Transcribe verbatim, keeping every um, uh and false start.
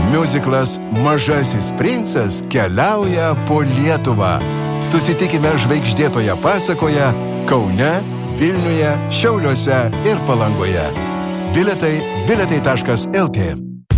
Miuziklas Mažasis princas keliauja po Lietuvą. Susitikime žvaigždėtoje pasakoje Kaune, Vilniuje, Šiauliuose ir Palangoje. Bilietai bilietai taškas el tė.